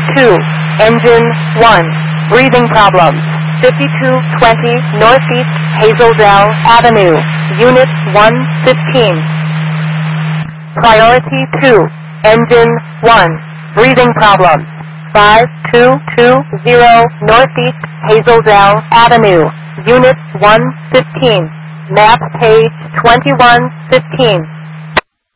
2, engine 1, breathing problems. 5220 Northeast Hazeldale Avenue, Unit 115. Priority 2, engine 1, breathing problems. 5220 Northeast Hazeldale Avenue, Unit 115. Map page 2115.